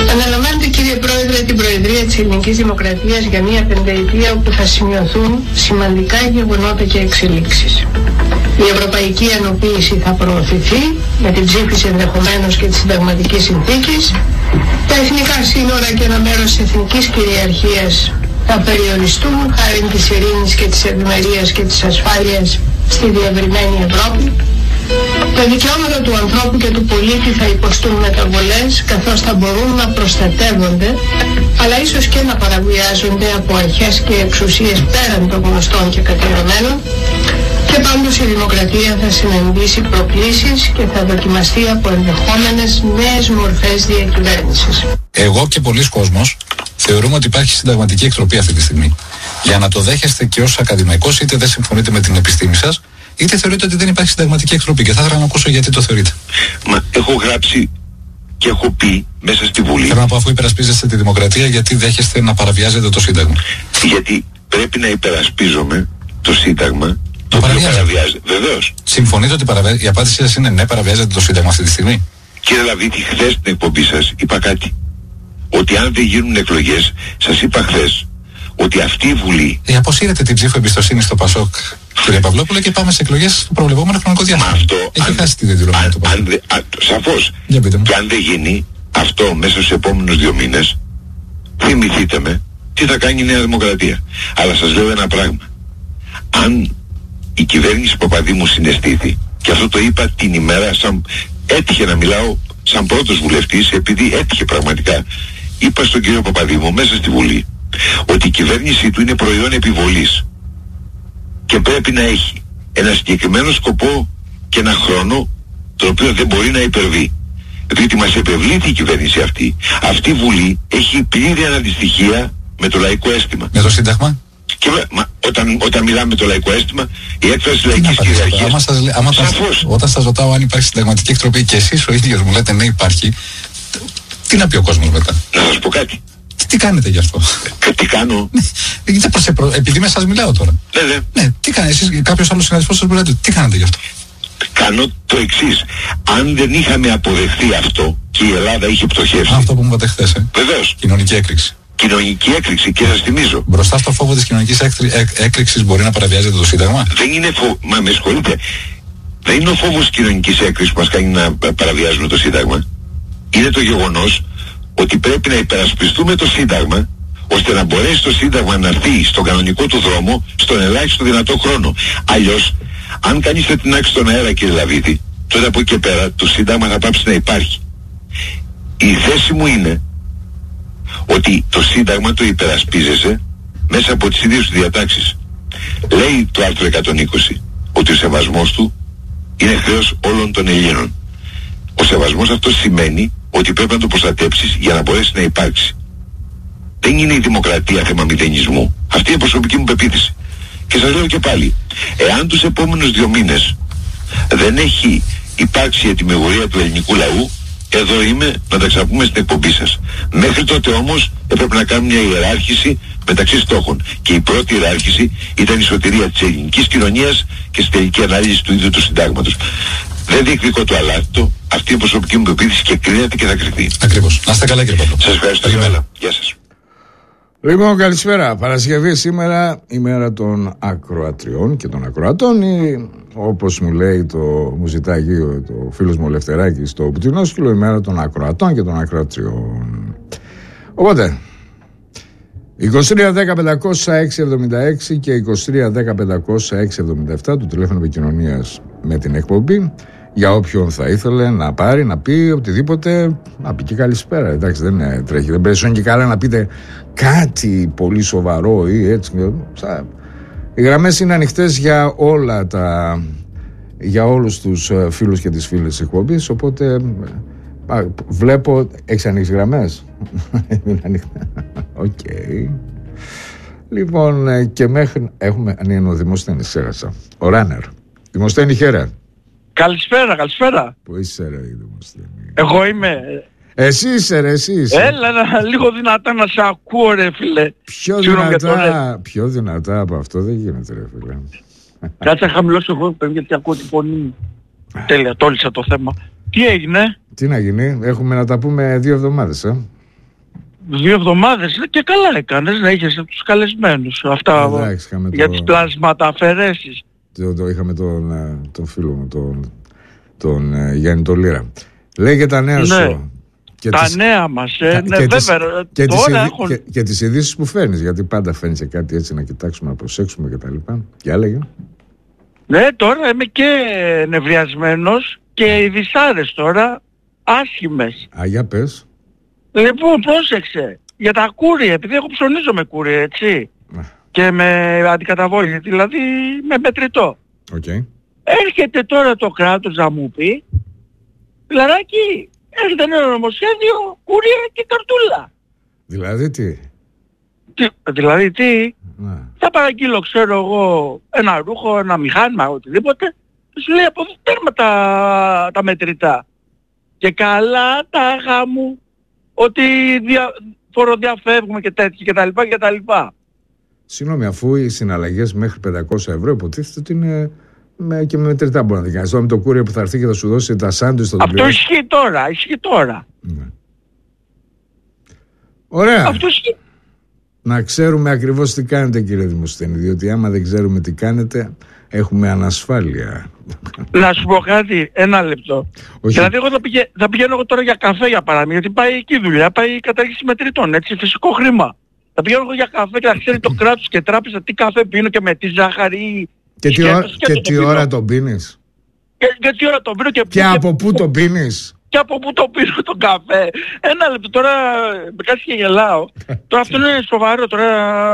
Αναλαμβάνετε, κύριε Πρόεδρε, την Προεδρία της Ελληνικής Δημοκρατίας για μια πενταετία όπου θα σημειωθούν σημαντικά γεγονότα και εξελίξεις. Η ευρωπαϊκή ενοποίηση θα προωθηθεί με την ψήφιση ενδεχομένως και της συνταγματικής συνθήκης. Τα εθνικά σύνορα και ένα μέρος της εθνικής κυριαρχίας θα περιοριστούν χάρη της ειρήνης και της ευημερίας και της ασφάλειας στη διευρυμένη Ευρώπη. Τα δικαιώματα του ανθρώπου και του πολίτη θα υποστούν μεταβολές, καθώς θα μπορούν να προστατεύονται, αλλά ίσως και να παραβιάζονται από αρχές και εξουσίες πέραν των γνωστών και καθιερωμένων. Και πάντως η δημοκρατία θα συναντήσει προκλήσεις και θα δοκιμαστεί από ενδεχόμενες νέες μορφές διακυβέρνησης. Εγώ και πολλοί κόσμος θεωρούμε ότι υπάρχει συνταγματική εκτροπή αυτή τη στιγμή. Για να το δέχεστε και ως ακαδημαϊκός, είτε δεν συμφωνείτε με την επιστήμη σας, είτε θεωρείτε ότι δεν υπάρχει συνταγματική εκτροπή. Και θα ήθελα να ακούσω γιατί το θεωρείτε. Μα έχω γράψει και έχω πει μέσα στη Βουλή. Θέλω να πω, αφού υπερασπίζεστε τη δημοκρατία, γιατί δέχεστε να παραβιάζετε το Σύνταγμα? Γιατί πρέπει να υπερασπίζομαι το Σύνταγμα. Το οποίο παραβιάζεται. Βεβαίως. Συμφωνείτε ότι παραβιάζεται? Η απάντησή σας είναι ναι, παραβιάζεται το Σύνταγμα αυτή τη στιγμή? Κύριε Λαβίτη, χθες στην εκπομπή σας είπα κάτι. Ότι αν δεν γίνουν εκλογές, σας είπα χθες ότι αυτή η Βουλή. Αποσύρετε την ψήφο εμπιστοσύνη στο ΠΑΣΟΚ, κύριε Παυλόπουλο, και πάμε σε εκλογές στο προβλεπόμενο χρονικό διάστημα. Έχει χάσει τη διαδηλωμένη του ΠΑΣΟΚ. Σαφώς. Και αν δεν γίνει αυτό μέσα στους επόμενους 2 μήνες, θυμηθείτε με τι θα κάνει η Νέα Δημοκρατία. Αλλά σας λέω ένα πράγμα. Αν η κυβέρνηση Παπαδήμου συναισθήθη, και αυτό το είπα την ημέρα, έτυχε να μιλάω σαν πρώτος βουλευτής, επειδή έτυχε πραγματικά, είπα στον κύριο Παπαδήμου μέσα στη Βουλή ότι η κυβέρνησή του είναι προϊόν επιβολής και πρέπει να έχει ένα συγκεκριμένο σκοπό και ένα χρόνο τον οποίο δεν μπορεί να υπερβεί, διότι μας επευλήθη η κυβέρνηση αυτή. Αυτή η Βουλή έχει πλήρη αναντιστοιχεία με το λαϊκό αίσθημα. Με το Σύνταγμα? Και όταν μιλάμε το λαϊκό αίσθημα, η έκφραση λαϊκής κυριαρχίας. Όταν σας ρωτάω αν υπάρχει συνταγματική εκτροπή και εσείς ο ίδιος μου λέτε ναι υπάρχει, τι να πει ο κόσμος μετά? Να σας πω κάτι. Τι κάνετε γι' αυτό? Τι κάνω? Επειδή με σας μιλάω τώρα. Ναι, τι κάνετε εσείς? Κάποιος άλλος συναδελφός σας μιλάτε, τι κάνετε γι' αυτό? Κάνω το εξής. Αν δεν είχαμε αποδεχθεί αυτό και η Ελλάδα είχε πτωχεύσει. Αυτό που μου είπατε χθες, Βεβαίως. Κοινωνική έκρηξη. Κοινωνική έκρηξη, και σας θυμίζω. Μπροστά στο φόβο της κοινωνικής έκρηξης μπορεί να παραβιάζεται το Σύνταγμα? Δεν είναι Μα με συγχωρείτε. Δεν είναι ο φόβος της κοινωνικής έκρηξης που μας κάνει να παραβιάζουμε το Σύνταγμα. Είναι το γεγονός ότι πρέπει να υπερασπιστούμε το Σύνταγμα, ώστε να μπορέσει το Σύνταγμα να έρθει στον κανονικό του δρόμο στον ελάχιστο δυνατό χρόνο. Αλλιώς, αν κανείς θα τεινάξει στον αέρα, κύριε Λαβίτη, τότε από εκεί και πέρα το Σύνταγμα θα πάψει να υπάρχει. Η θέση μου είναι ότι το Σύνταγμα το υπερασπίζεσαι μέσα από τις ίδιες του διατάξεις. Λέει το άρθρο 120 ότι ο σεβασμός του είναι χρέος όλων των Ελλήνων. Ο σεβασμός αυτός σημαίνει ότι πρέπει να το προστατέψεις για να μπορέσει να υπάρξει. Δεν είναι η δημοκρατία θέμα μηδενισμού. Αυτή είναι η προσωπική μου πεποίθηση. Και σας λέω και πάλι, εάν τους επόμενους 2 μήνες δεν έχει υπάρξει η ετοιμιγορία του ελληνικού λαού, εδώ είμαι να τα ξαπούμε στην εκπομπή σας. Μέχρι τότε όμως έπρεπε να κάνουμε μια ιεράρχηση μεταξύ στόχων. Και η πρώτη ιεράρχηση ήταν η σωτηρία της ελληνικής κοινωνίας και στη τελική ανάλυση του ίδιου του συντάγματος. Δεν διεκδικώ το αλάθητο. Αυτή είναι η προσωπική μου πεποίθηση και κρίνεται και θα κρυθεί. Ακριβώς. Να είστε καλά, κύριε Παύλο. Σας ευχαριστώ. Γεια σας. Λοιπόν, καλησπέρα. Παρασκευή σήμερα, ημέρα των ακροατριών και των ακροατών, ή όπως μου ζητάει το φίλος μου ο Λευτεράκης, το Πουτινόσκυλο, ημέρα των ακροατών και των ακροατριών. Οπότε, 23-10-500-676 και 23-10-500-677 το τηλέφωνο επικοινωνίας με την εκπομπή. Για όποιον θα ήθελε να πάρει, να πει οτιδήποτε, να πει και καλησπέρα. Εντάξει, δεν τρέχει. Δεν πρέπει και καλά να πείτε κάτι πολύ σοβαρό ή έτσι. Οι γραμμές είναι ανοιχτές για όλους τους φίλους και τις φίλες της εκπομπής. Οπότε βλέπω, έχεις ανοίξει γραμμές? Οκ. Λοιπόν, και μέχρι έχουμε ο Δημοσθένης, ξέχασα. Ο Ράνερ. Δημοσθένη, χαίρε. Καλησπέρα. Πού είσαι ρε Δημοσθένη? Εγώ είμαι. Εσύ είσαι ρε, εσύ είσαι. Έλα λίγο δυνατά να σε ακούω ρε φίλε. Πιο δυνατά από αυτό δεν γίνεται ρε φίλε. Κάτσε να χαμηλώσω εγώ γιατί ακούω την φωνή μου. Τέλεια, τόλισα το θέμα. Τι έγινε? Τι να γίνει, έχουμε να τα πούμε 2 εβδομάδες 2 εβδομάδες και καλά έκανες να είχες τους καλεσμένους. Αυτά για τις πλασματαφαιρέσεις. Είχαμε τον φίλο μου, τον Γιάννη τον Λύρα. Λέγε τα νέα σου. Και τα νέα μας, ναι, βέβαια. Και τις ειδήσεις που φέρνεις, γιατί πάντα φέρνεις κάτι έτσι να κοιτάξουμε, να προσέξουμε κτλ. Και έλεγε. Ναι, τώρα είμαι και νευριασμένος και οι δυσάρες τώρα άσχημες. Για πες. Λοιπόν, πρόσεξε. Για τα κούρια, επειδή έχω ψωνίζω με κούρια, έτσι. Και με αντικαταβόληση, δηλαδή με μετρητό. Okay. Έρχεται τώρα το κράτος να μου πει, φιλαράκι, έρχεται ένα νομοσχέδιο, κούρια και καρτούλα. Δηλαδή τι? Δηλαδή τι? Θα παραγγείλω, ξέρω εγώ, ένα ρούχο, ένα μηχάνημα, οτιδήποτε, και σου λέει από εδώ τέρμα τα μετρητά. Και καλά τα γάμου, ότι φοροδιαφεύγουμε και τέτοια κτλ. Συγγνώμη, αφού οι συναλλαγές μέχρι 500 ευρώ υποτίθεται ότι είναι και με μετρητά μπορεί να την κάνεις. Τώρα με το κούρια που θα έρθει και θα σου δώσει τα σάντουιτς. Αυτό ισχύει τώρα. Ναι. Ωραία. Αυτό ισχύει. Να ξέρουμε ακριβώς τι κάνετε, κύριε Δημοσθένη, διότι άμα δεν ξέρουμε τι κάνετε έχουμε ανασφάλεια. Να σου πω κάτι, ένα λεπτό. Όχι. Δηλαδή εγώ θα πηγαίνω τώρα για καφέ για παράδειγμα, γιατί πάει εκεί η δουλειά, πάει η κατάργηση μετρητών, έτσι, φυσικό χρήμα. Θα πηγαίνω εγώ για καφέ και να ξέρει το κράτος και τράπεζα τι καφέ πίνω και με τι ζάχαρη. Και τι ώρα τον πίνεις. Και τι ώρα τον πίνω και από πού τον πίνεις. Και από πού το πίνω τον καφέ. Ένα λεπτό τώρα, με κάτσε και γελάω. Τώρα αυτό είναι σοβαρό, τώρα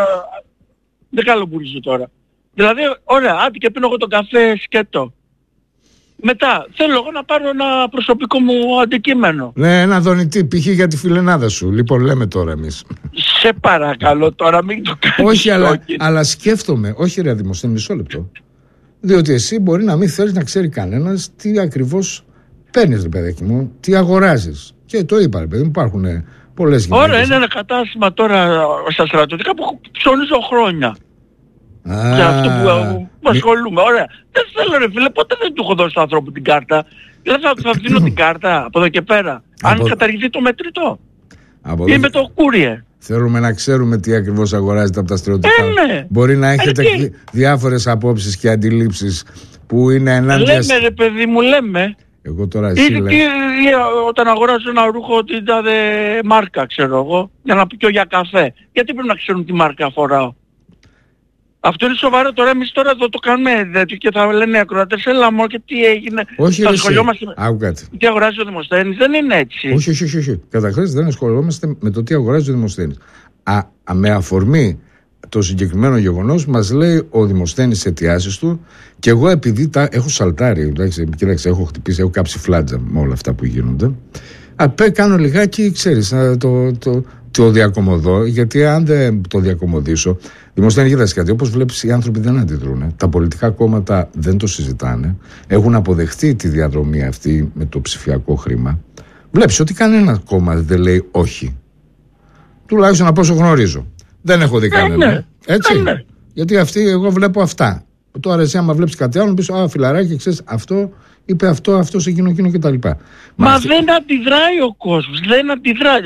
δεν καλοπούλησε τώρα. Δηλαδή, ωραία, άντε και πίνω εγώ τον καφέ σκέτο. Μετά, θέλω εγώ να πάρω ένα προσωπικό μου αντικείμενο. Ναι, ένα δονητή, π.χ. για τη φιλενάδα σου. Λοιπόν, λέμε τώρα εμείς. Σε παρακαλώ τώρα, μην το κάνεις. Όχι, αλλά σκέφτομαι. Όχι ρε Δημοσθένη, μισό λεπτό. Διότι εσύ μπορεί να μην θέλεις να ξέρει κανένας τι ακριβώς παίρνεις, ρε παιδάκι μου, τι αγοράζεις. Και το είπα, ρε παιδί μου, υπάρχουν πολλές γυναίκες. Ωραία, είναι ένα κατάστημα τώρα στα στρατιωτικά που ψωνίζω χρόνια. Για αυτό που ασχολούμαι. Ωραία. Δεν θέλω ρε φίλε, ποτέ δεν του έχω δώσει στον άνθρωπο την κάρτα. Δηλαδή θα δίνω την κάρτα από εδώ και πέρα. Αν καταργηθεί το μετρητό. Ή με το courier. Θέλουμε να ξέρουμε τι ακριβώς αγοράζετε από τα στρατιωτικά. Ναι. Μπορεί να έχετε διάφορες απόψεις και αντιλήψεις που είναι ενάντια. Λέμε ρε παιδί μου, λέμε. Εγώ τώρα όταν αγοράζω ένα ρούχο την τάδε μάρκα, ξέρω εγώ, για να πιω για καφέ. Γιατί πρέπει να ξέρουν τι μάρκα φοράω. Αυτό είναι σοβαρό τώρα, εμείς τώρα εδώ το κάνουμε και θα λένε οι ακροατές, έλα μόνο και τι έγινε. Όχι θα ασχολιόμαστε τι αγοράζει ο Δημοσθένης, δεν είναι έτσι. Όχι. Καταρχάς δεν ασχολιόμαστε με το τι αγοράζει ο Δημοσθένης. Με αφορμή το συγκεκριμένο γεγονός μας λέει ο Δημοσθένης σε αιτιάσεις του και εγώ επειδή έχω σαλτάρει, κοίταξε, έχω χτυπήσει, έχω κάψει φλάτζα με όλα αυτά που γίνονται. Κάνω λιγάκι, ξέρεις, το διακομωδώ, γιατί αν δεν το διακομωδήσω, Δημοσθένη, κοίταξε κάτι, όπως βλέπεις οι άνθρωποι δεν αντιδρούν. Τα πολιτικά κόμματα δεν το συζητάνε. Έχουν αποδεχτεί τη διαδρομή αυτή με το ψηφιακό χρήμα. Βλέπεις ότι κανένα κόμμα δεν λέει όχι. Τουλάχιστον από όσο γνωρίζω. Δεν έχω δει κανένα. Έτσι. Γιατί εγώ βλέπω αυτά. Τώρα εσύ άμα βλέπεις κάτι άλλο, πεις φιλαράκι, ξέρεις, αυτό είπε αυτός εκείνο κτλ. Μα δεν αντιδράει ο κόσμος. Δεν αντιδράει.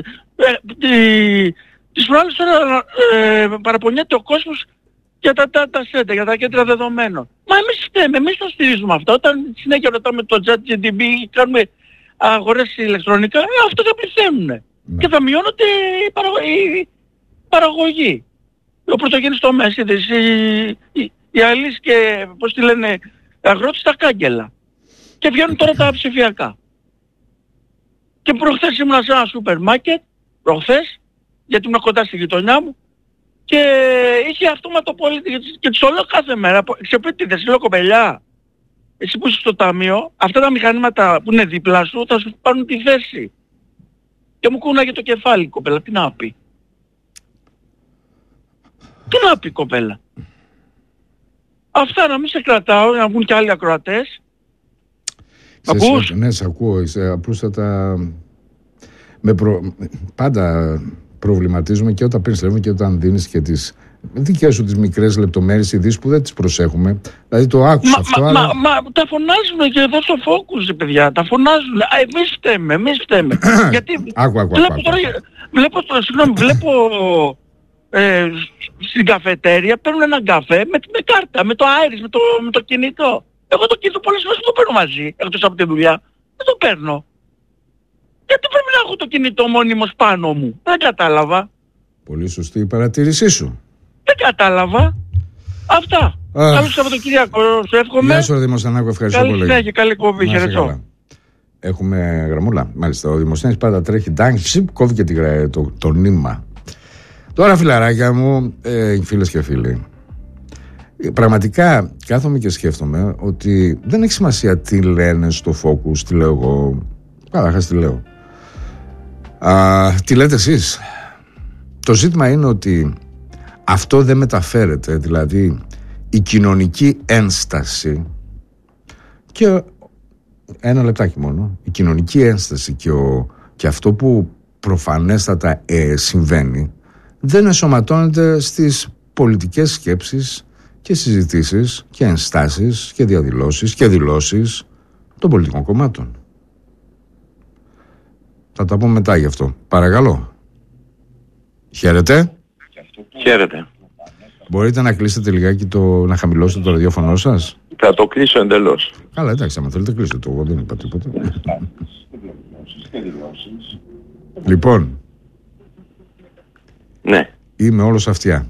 Τις προάλλες τώρα παραπονιέται ο κόσμος για τα data center, για τα κέντρα δεδομένων. Μα εμείς το στηρίζουμε αυτά. Όταν συνέχεια ρωτάμε το ChatGPT, κάνουμε αγορές ηλεκτρονικά, αυτό δεν πληθαίνουν. Και θα μειώνονται η παραγωγή. Ο πρωτογενής τομέας, οι αλείς και πώς τη λένε, αγρότες τα κάγκελα. Και βγαίνουν τώρα τα ψηφιακά. Και προχθές ήμουν σε ένα σούπερ μάρκετ, γιατί ήμουν κοντά στη γειτονιά μου, και είχε αυτόματο πολίτη και τους το λέω κάθε μέρα, ξεπίτηδες, λέω κοπελιά, εσύ που είσαι στο ταμείο, αυτά τα μηχανήματα που είναι δίπλα σου θα σου πάρουν τη θέση. Και μου κούναγε το κεφάλι, κοπέλα, τι να πει. Τι να πει, κοπέλα. Αυτά να μην σε κρατάω, να βγουν και άλλοι ακροατές. Ακούς? Ναι, σε ακούω, είσαι απλούστατα. Πάντα προβληματίζουμε και όταν παίρνεις τηλέφωνο και όταν δίνεις και τις δικές σου τις μικρές λεπτομέρειες ειδήσεις που δεν τις προσέχουμε. Δηλαδή το άκουσα αυτό. Μα τα φωνάζουν και εδώ στο Focus, παιδιά. Τα φωνάζουν. Εμείς φταίμε. Γιατί άκου. τώρα Βλέπω στην καφετέρια παίρνουν έναν καφέ με κάρτα, με το Iris, με το κινητό. Εγώ το κινητό πολλές φορές δεν το παίρνω μαζί, εκτός από τη δουλειά. Δεν το παίρνω. Γιατί πρέπει να έχω το κινητό μόνιμος πάνω μου? Δεν κατάλαβα. Πολύ σωστή η παρατήρησή σου. Δεν κατάλαβα. Αυτά. Καλό Σαββατοκύριακο, σου εύχομαι. Γεια σου, Δημοσθενάκο, ευχαριστώ πολύ. Καλή συνέχεια, καλή κόβη, χαιρετώ. Έχουμε γραμμούλα. Μάλιστα, ο Δημοσθένης πάντα τρέχει κόβει και το νήμα. Τώρα, φιλαράκια μου, φίλες και φίλοι, πραγματικά κάθομαι και σκέφτομαι ότι δεν έχει σημασία τι λένε στο Focus, τι λέω εγώ. Καταρχάς τι λέω. Τι λέτε εσείς. Το ζήτημα είναι ότι αυτό δεν μεταφέρεται, δηλαδή η κοινωνική ένσταση και ένα λεπτάκι μόνο, η κοινωνική ένσταση και αυτό που προφανέστατα συμβαίνει δεν ενσωματώνεται στις πολιτικές σκέψεις και συζητήσεις και ενστάσεις και διαδηλώσεις και δηλώσεις των πολιτικών κομμάτων. Θα τα πούμε μετά γι' αυτό. Παρακαλώ. Χαίρετε. Χαίρετε. Μπορείτε να κλείσετε λιγάκι να χαμηλώσετε το ραδιόφωνο σας? Θα το κλείσω εντελώς. Καλά, εντάξει, άμα θέλετε κλείστε το. Εγώ δεν είπα τίποτα. Λοιπόν. Ναι. Είμαι όλος αυτιά.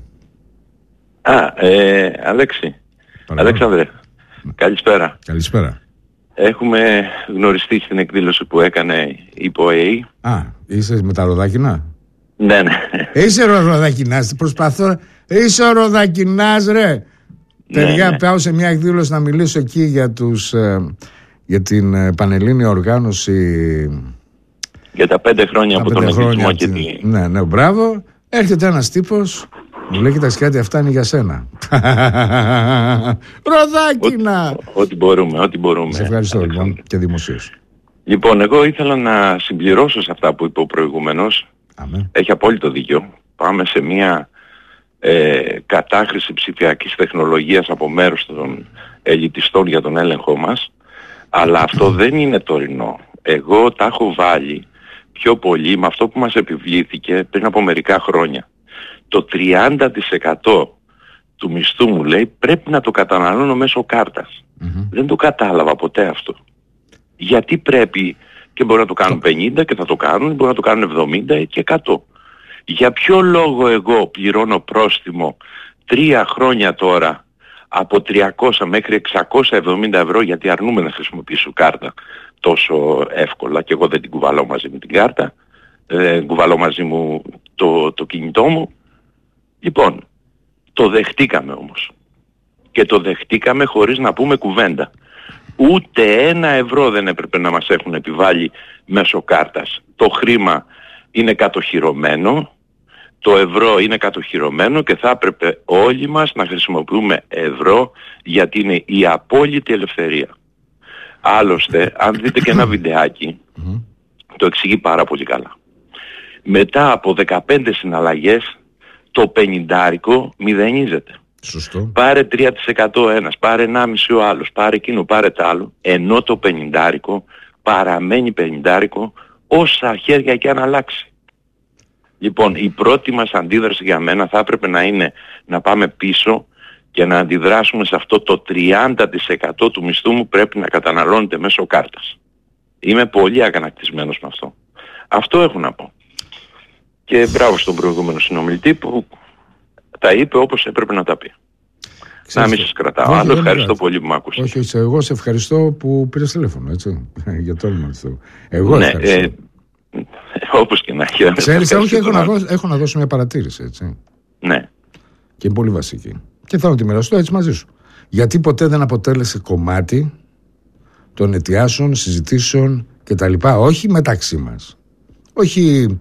Αλέξη. Παρακαλώ. Αλέξανδρε. Καλησπέρα. Καλησπέρα. Έχουμε γνωριστεί στην εκδήλωση που έκανε η ΠΟΕΗ. Είσαι με τα ροδάκινα? Ναι. Είσαι ροδακινάς, προσπαθώ. Είσαι ο ροδακινάς, ρε. Παιδιά, πάω σε μια εκδήλωση να μιλήσω εκεί για την Πανελλήνια Οργάνωση. Για τα 5 χρόνια από τον εκδηλισμό και τη... Ναι, μπράβο. Έρχεται ένας τύπος, μου λέει, κοιτάξτε κάτι, αυτά είναι για σένα. Ροδάκινα! Ό,τι μπορούμε. Σε ευχαριστώ λοιπόν και δημοσίως. Λοιπόν, εγώ ήθελα να συμπληρώσω σε αυτά που είπε ο προηγούμενος. Έχει απόλυτο δίκιο. Πάμε σε μια κατάχρηση ψηφιακής τεχνολογίας από μέρους των ελιτιστών για τον έλεγχό μας. Αλλά αυτό δεν είναι τωρινό. Εγώ τα έχω βάλει πιο πολύ με αυτό που μας επιβλήθηκε πριν από μερικά χρόνια. Το 30% του μισθού μου, λέει, πρέπει να το καταναλώνω μέσω κάρτας. Δεν το κατάλαβα ποτέ αυτό. Γιατί πρέπει, και μπορεί να το κάνουν 50 και θα το κάνουν, μπορεί να το κάνουν 70 και 100. Για ποιο λόγο εγώ πληρώνω πρόστιμο 3 χρόνια τώρα από 300 μέχρι 670 ευρώ γιατί αρνούμε να χρησιμοποιήσω κάρτα τόσο εύκολα και εγώ δεν την κουβαλώ μαζί με την κάρτα, κουβαλώ μαζί μου το κινητό μου. Λοιπόν, το δεχτήκαμε όμως. Και το δεχτήκαμε χωρίς να πούμε κουβέντα. Ούτε 1 ευρώ δεν έπρεπε να μας έχουν επιβάλει μέσω κάρτας. Το χρήμα είναι κατοχυρωμένο, το ευρώ είναι κατοχυρωμένο και θα έπρεπε όλοι μας να χρησιμοποιούμε ευρώ γιατί είναι η απόλυτη ελευθερία. Άλλωστε, αν δείτε και ένα βιντεάκι, το εξηγεί πάρα πολύ καλά. Μετά από 15 συναλλαγές, το 50 μηδενίζεται. Σωστό. Πάρε 3% ένας, πάρε 1,5 ο άλλος, πάρε εκείνο, πάρε τ' άλλο, ενώ το 50 παραμένει 50 όσα χέρια και αν αλλάξει. Λοιπόν, η πρώτη μας αντίδραση για μένα θα έπρεπε να είναι να πάμε πίσω και να αντιδράσουμε σε αυτό το 30% του μισθού μου πρέπει να καταναλώνεται μέσω κάρτας. Είμαι πολύ αγανακτισμένος με αυτό. Αυτό έχω να πω. Και μπράβο στον προηγούμενο συνομιλητή που τα είπε όπως έπρεπε να τα πει. Να μην σας κρατάω. Άλλο ευχαριστώ πολύ που μ' άκουσες. Όχι, εγώ σε ευχαριστώ που πήρες τηλέφωνο, έτσι. Για το όνομα του. Εγώ ευχαριστώ. Όπως και να έχει. Ξέρεις, έχω να δώσω μια παρατήρηση, έτσι. Ναι. Και είναι πολύ βασική. Και θα τη μοιραστώ έτσι μαζί σου. Γιατί ποτέ δεν αποτέλεσε κομμάτι των αιτιάσεων, συζητήσεων κτλ. Όχι μεταξύ μας. Όχι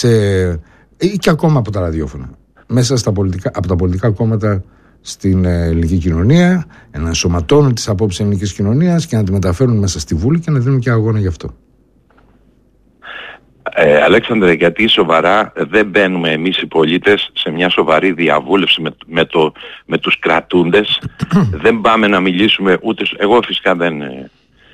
και ακόμα από τα ραδιόφωνα. Μέσα από τα πολιτικά κόμματα στην ελληνική κοινωνία, να ενσωματώνουν τις απόψεις της ελληνικής κοινωνίας και να τη μεταφέρουν μέσα στη Βούλη και να δίνουν και αγώνα γι' αυτό. Αλέξανδρε, γιατί σοβαρά δεν μπαίνουμε εμείς οι πολίτες σε μια σοβαρή διαβούλευση με τους κρατούντες. Δεν πάμε να μιλήσουμε ούτε... Εγώ φυσικά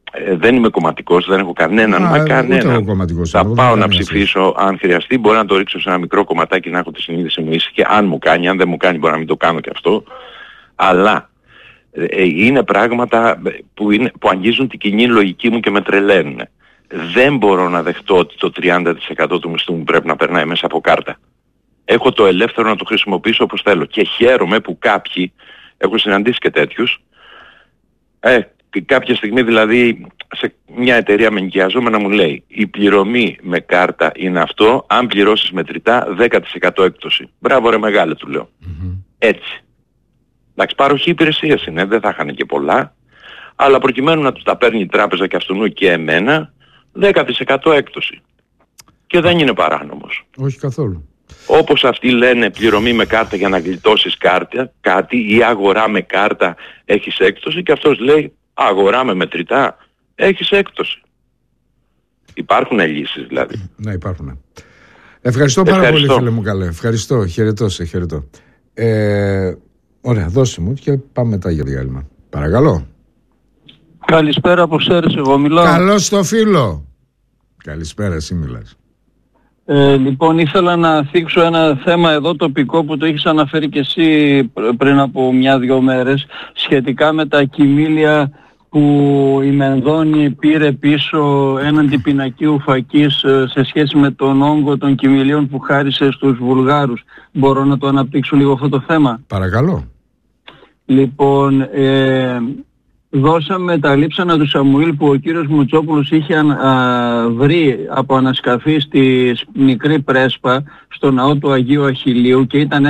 δεν είμαι κομματικός, δεν έχω κανέναν, θα πάω να ψηφίσω αν χρειαστεί, μπορεί να το ρίξω σε ένα μικρό κομματάκι να έχω τη συνείδηση μου ήσυχη, αν μου κάνει, αν δεν μου κάνει μπορεί να μην το κάνω και αυτό, αλλά είναι πράγματα που αγγίζουν την κοινή λογική μου και με τρελαίνουν. Δεν μπορώ να δεχτώ ότι το 30% του μισθού μου πρέπει να περνάει μέσα από κάρτα. Έχω το ελεύθερο να το χρησιμοποιήσω όπως θέλω και χαίρομαι που κάποιοι, έχω συναντήσει και τέτοιους, κάποια στιγμή δηλαδή σε μια εταιρεία με νοικιαζόμενα μου λέει η πληρωμή με κάρτα είναι αυτό, αν πληρώσεις μετρητά 10% έκπτωση. Μπράβο ρε μεγάλε, του λέω. Έτσι. Εντάξει, παροχή υπηρεσίας είναι, δεν θα είχαν και πολλά, αλλά προκειμένου να τους τα παίρνει η τράπεζα και αυτού και εμένα, 10% έκπτωση. Και δεν είναι παράνομος. Όχι καθόλου. Όπως αυτοί λένε πληρωμή με κάρτα για να γλιτώσεις κάτι ή αγορά με κάρτα έχεις έκπτωση και αυτός λέει αγορά με μετρητά έχεις έκπτωση. Υπάρχουν λύσεις δηλαδή. Ναι, υπάρχουν. Ευχαριστώ πάρα πολύ φίλε μου καλέ. Ευχαριστώ. Χαιρετώ σε χαιρετώ. Ωραία, δώσε μου και πάμε μετά για διάλειμμα. Παρακαλώ. Καλησπέρα από Σέρες, εγώ μιλάω. Καλώς το φίλο. Καλησπέρα, εσύ μιλάς. Λοιπόν, ήθελα να θίξω ένα θέμα εδώ τοπικό που το έχεις αναφέρει και εσύ πριν από 1-2 μέρες σχετικά με τα κοιμήλια που η Μενδώνη πήρε πίσω έναντι πινακίου φακής σε σχέση με τον όγκο των κοιμηλίων που χάρισε στους Βουλγάρους. Μπορώ να το αναπτύξω λίγο αυτό το θέμα? Παρακαλώ. Λοιπόν, δώσαμε τα λείψανα του Σαμουήλ που ο κύριος Μουτσόπουλος είχε βρει από ανασκαφή στη μικρή Πρέσπα στο ναό του Αγίου Αχιλλείου και ήταν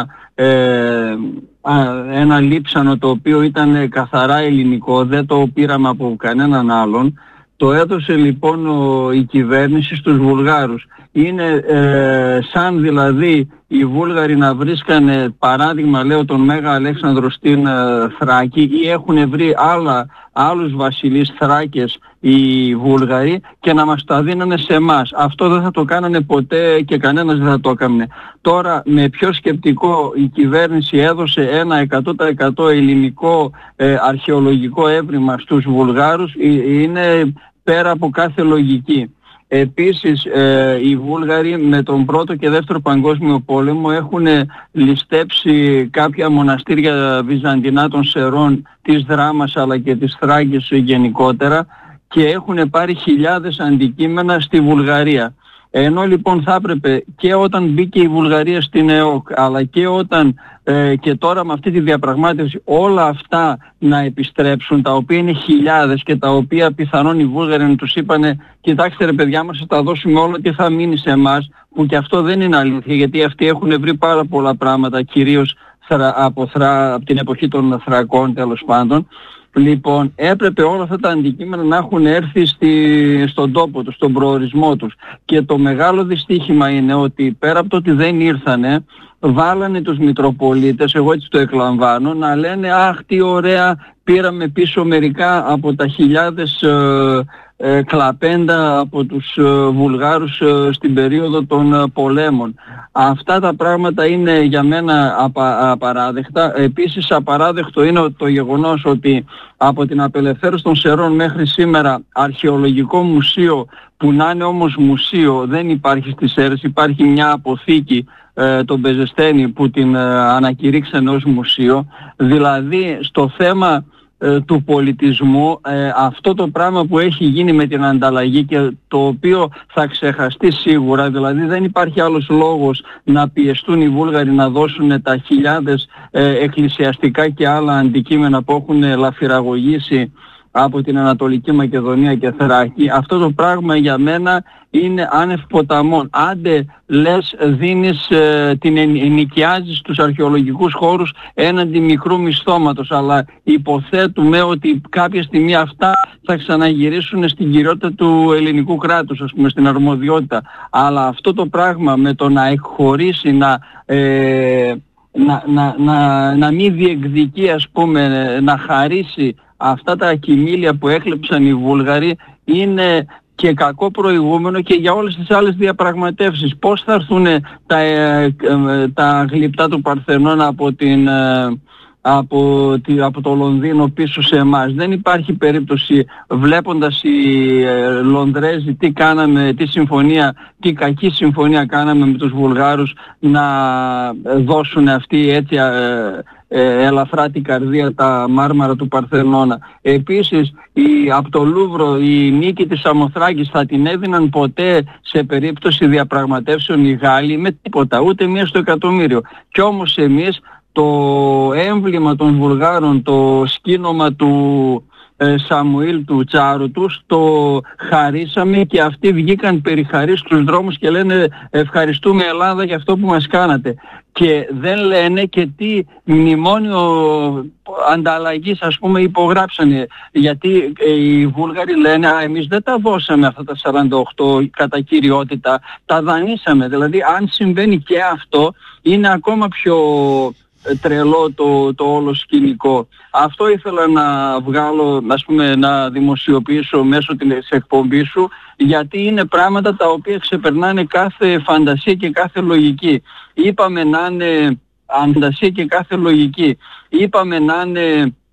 ένα λείψανο το οποίο ήταν καθαρά ελληνικό, δεν το πήραμε από κανέναν άλλον. Το έδωσε λοιπόν η κυβέρνηση στους Βουλγάρους. Είναι σαν δηλαδή οι Βούλγαροι να βρίσκανε, παράδειγμα λέω, τον Μέγα Αλέξανδρο στην Θράκη ή έχουν βρει άλλους βασιλείς Θράκες οι Βούλγαροι και να μας τα δίνανε σε εμάς. Αυτό δεν θα το κάνανε ποτέ και κανένας δεν θα το έκανε. Τώρα με πιο σκεπτικό η κυβέρνηση έδωσε ένα 100% ελληνικό αρχαιολογικό έβριμα στους Βουλγάρους, είναι πέρα από κάθε λογική. Επίσης οι Βούλγαροι με τον Πρώτο και Δεύτερο Παγκόσμιο Πόλεμο έχουν ληστέψει κάποια μοναστήρια βυζαντινά των Σερών, της Δράμας αλλά και της Θράκης γενικότερα και έχουν πάρει χιλιάδες αντικείμενα στη Βουλγαρία. Ενώ λοιπόν θα έπρεπε και όταν μπήκε η Βουλγαρία στην ΕΟΚ αλλά και όταν και τώρα με αυτή τη διαπραγμάτευση όλα αυτά να επιστρέψουν, τα οποία είναι χιλιάδες και τα οποία πιθανόν οι Βούλγαροι να τους είπανε κοιτάξτε ρε παιδιά μας, θα τα δώσουμε όλα και θα μείνει σε εμάς, που και αυτό δεν είναι αλήθεια γιατί αυτοί έχουν βρει πάρα πολλά πράγματα κυρίως από την εποχή των Θρακών τέλος πάντων. Λοιπόν, έπρεπε όλα αυτά τα αντικείμενα να έχουν έρθει στον τόπο τους, στον προορισμό τους. Και το μεγάλο δυστύχημα είναι ότι πέρα από το ότι δεν ήρθανε, βάλανε τους Μητροπολίτες, εγώ έτσι το εκλαμβάνω, να λένε αχ τι ωραία, πήραμε πίσω μερικά από τα χιλιάδες κλαπέντα από τους Βουλγάρους στην περίοδο των πολέμων. Αυτά τα πράγματα είναι για μένα απαράδεκτα. Επίσης απαράδεκτο είναι το γεγονός ότι από την απελευθέρωση των Σερών μέχρι σήμερα αρχαιολογικό μουσείο που να είναι όμως μουσείο δεν υπάρχει στις Σέρες, υπάρχει μια αποθήκη τον Μπεζεστένη που την ανακηρύξανε ως μουσείο. Δηλαδή στο θέμα του πολιτισμού αυτό το πράγμα που έχει γίνει με την ανταλλαγή και το οποίο θα ξεχαστεί σίγουρα, δηλαδή δεν υπάρχει άλλος λόγος να πιεστούν οι Βούλγαροι να δώσουν τα χιλιάδες εκκλησιαστικά και άλλα αντικείμενα που έχουν λαφυραγωγήσει από την Ανατολική Μακεδονία και Θράκη. Αυτό το πράγμα για μένα είναι άνευ ποταμών. Άντε λες δίνεις, ενοικιάζεις τους αρχαιολογικούς χώρους έναντι μικρού μισθώματος, αλλά υποθέτουμε ότι κάποια στιγμή αυτά θα ξαναγυρίσουν στην κυριότητα του ελληνικού κράτους, ας πούμε, στην αρμοδιότητα. Αλλά αυτό το πράγμα με το να εκχωρήσει, να μην διεκδικεί, ας πούμε, να χαρίσει αυτά τα κοιμήλια που έκλεψαν οι Βούλγαροι, είναι και κακό προηγούμενο και για όλες τις άλλες διαπραγματεύσεις. Πώς θα έρθουν τα γλυπτά του Παρθενώνα από το Λονδίνο πίσω σε εμάς. Δεν υπάρχει περίπτωση, βλέποντας οι Λονδρέζοι τι κάναμε, τι κακή συμφωνία κάναμε με τους Βουλγάρους, να δώσουν αυτοί έτσι ελαφρά την καρδία τα μάρμαρα του Παρθενώνα. Επίσης από το Λούβρο η νίκη της Σαμοθράκης θα την έδιναν ποτέ σε περίπτωση διαπραγματεύσεων οι Γάλλοι με τίποτα, ούτε μία στο εκατομμύριο. Κι όμως εμείς το έμβλημα των Βουλγάρων, το σκήνομα του Σαμουήλ του Τσάρου τους, το χαρίσαμε και αυτοί βγήκαν περιχαρείς στους δρόμους και λένε ευχαριστούμε Ελλάδα για αυτό που μας κάνατε. Και δεν λένε και τι μνημόνιο ανταλλαγής υπογράψανε. Γιατί οι Βούλγαροι λένε εμείς δεν τα δώσαμε αυτά τα 48 κατά κυριότητα, τα δανείσαμε. Δηλαδή αν συμβαίνει και αυτό είναι ακόμα πιο τρελό το όλο σκηνικό. Αυτό ήθελα να βγάλω, να δημοσιοποιήσω μέσω της εκπομπής σου, γιατί είναι πράγματα τα οποία ξεπερνάνε κάθε φαντασία και κάθε λογική. Είπαμε να είναι φαντασία και κάθε λογική. Είπαμε να είναι